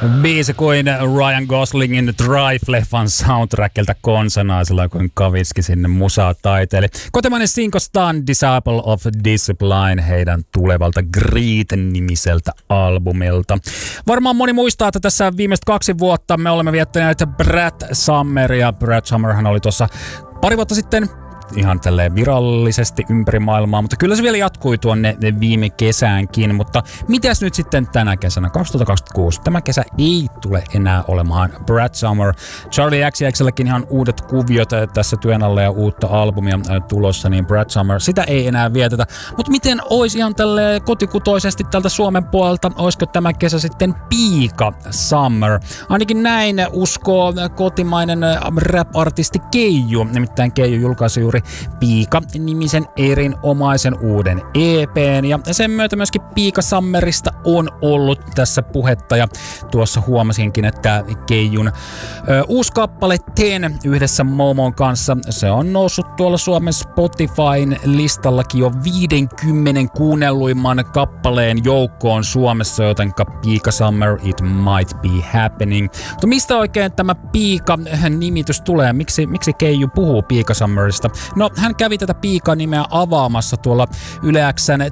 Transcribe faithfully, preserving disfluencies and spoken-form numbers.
Biisi kuin Ryan Goslingin Drive-leffan soundtrackilta konsanaan, kun Kaviski sinne musaa taiteili. Kotimainen sinkostaan Disciple of Discipline heidän tulevalta Greed-nimiseltä albumilta. Varmaan moni muistaa, että tässä viimeiset kaksi vuotta me olemme viettäneet Brad Summeria. Brad Summerhan oli tuossa pari vuotta sitten ihan tälleen virallisesti ympäri maailmaa, mutta kyllä se vielä jatkui tuonne viime kesäänkin. Mutta mitäs nyt sitten tänä kesänä, kaksituhattakaksikymmentäkuusi? Tämä kesä ei tule enää olemaan Brad Summer. Charlie X C X:lläkin ihan uudet kuviot tässä työn alla ja uutta albumia tulossa, niin Brad Summer, sitä ei enää vietetä. Mutta miten olisi ihan tälle kotikutoisesti tältä Suomen puolelta, olisiko tämä kesä sitten Piika Summer? Ainakin näin uskoo kotimainen rap-artisti Keiju, nimittäin Keiju julkaisi juuri Piika-nimisen erinomaisen uuden E P:n, ja sen myötä myöskin Piika Summerista on ollut tässä puhetta, ja tuossa huomasinkin, että Keijun ö, uusi kappale Ten yhdessä Momon kanssa, se on noussut tuolla Suomen Spotifyn listallakin jo viidenkymmenen kuunnelluimman kappaleen joukkoon Suomessa, jotenka Piika Summer, it might be happening. Mutta mistä oikein tämä Piika-nimitys tulee? Miksi, miksi Keiju puhuu Piika Summerista? No, hän kävi tätä Piika-nimeä avaamassa tuolla Yle X:n